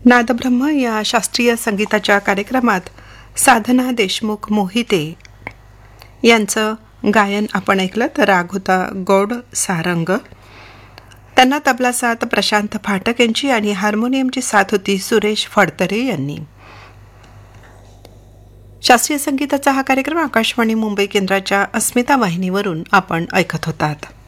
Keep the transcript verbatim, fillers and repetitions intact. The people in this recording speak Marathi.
नादब्रह्म या शास्त्रीय संगीताच्या कार्यक्रमात साधना देशमुख मोहिते यांचं गायन आपण ऐकलं. तर राग होता गौड सारंग. त्यांना तबला साथ प्रशांत फाटक यांची आणि हार्मोनियमची साथ होती सुरेश फडतरे यांनी. शास्त्रीय संगीताचा हा कार्यक्रम आकाशवाणी मुंबई केंद्राच्या अस्मिता वाहिनीवरून आपण ऐकत होतात.